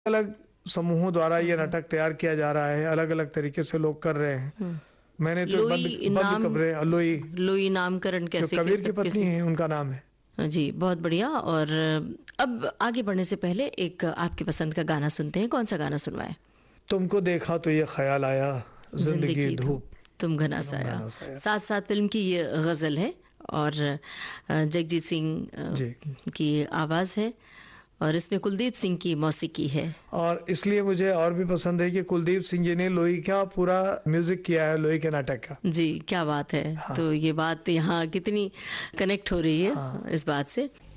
अलग समूहों द्वारा ये नाटक तैयार किया जा रहा है, अलग अलग तरीके से लोग कर रहे हैं। मैंने तो बंद कब्रें, लोई नामकरण कैसे, जो कबीर की पत्नी है उनका नाम है। जी, बहुत बढ़िया। और अब आगे बढ़ने से पहले एक आपकी पसंद का गाना सुनते हैं। कौन सा गाना सुनवाएं? तुमको देखा तो ये ख्याल आया, जिंदगी धूप तुम घना साया। साथ साथ फिल्म की ये गजल है और जगजीत सिंह की आवाज है और इसमें कुलदीप सिंह की मौसीकी है। और इसलिए मुझे और भी पसंद है कि कुलदीप सिंह जी ने लोई का पूरा म्यूजिक किया है, लोई के नाटक का। जी, क्या बात है। हाँ। तो ये बात यहाँ कितनी कनेक्ट हो रही है। हाँ। इस बात से